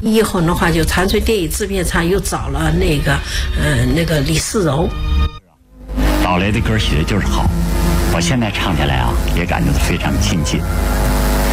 以后的话就长春电影制片厂又找了那个李世柔。 老雷的歌写的就是好，我现在唱起来啊也感觉到非常亲切。